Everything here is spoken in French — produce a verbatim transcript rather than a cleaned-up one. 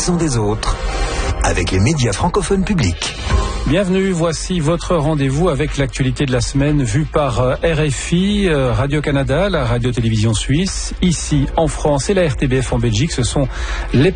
l'accent des autres avec les médias francophones publics. Bienvenue, voici votre rendez-vous avec l'actualité de la semaine vue par R F I, Radio-Canada, la radio-télévision suisse, ici en France et la R T B F en Belgique. Ce sont les